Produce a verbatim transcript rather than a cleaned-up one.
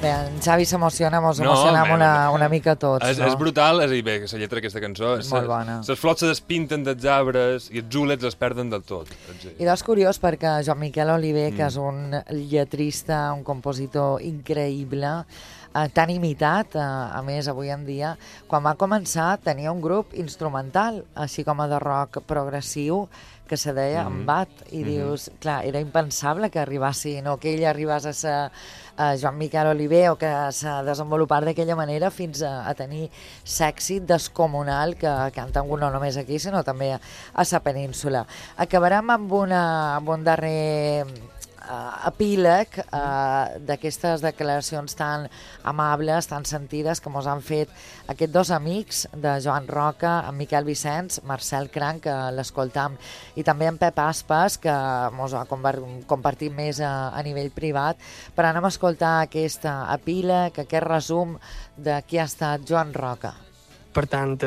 Bé, en Xavi s'emociona, mos emocionam no, una, una mica tots, és, no? És brutal, és a dir, bé, la lletra d'aquesta cançó... Molt bona. Les flors se despinten dels arbres i els úlets es perden del tot. I és curiós perquè Joan Miquel Oliver, mm. que és un lletrista, un compositor increïble, eh, tan imitat, eh, a més, avui en dia, quan va començar tenia un grup instrumental, així com a de rock progressiu, que se deia mm-hmm. Embat, i mm-hmm. dius, clar, era impensable que arribassin, o que ell arribés a ser a Joan Miquel Oliver, o que se desenvolupar d'aquella manera fins a, a tenir l'èxit descomunal que canten no només aquí, sinó també a, a la península. Acabarem amb, una, amb un darrer Uh, epíleg uh, d'aquestes declaracions tan amables, tan sentides que mos han fet aquests dos amics de Joan Roca, en Miquel Vicenç, Marcel Cranc, que l'escoltam, i també en Pep Aspas, que mos ha compartit més a, a nivell privat, per anem a escoltar aquest epíleg, aquest resum de qui ha estat Joan Roca. Per tant,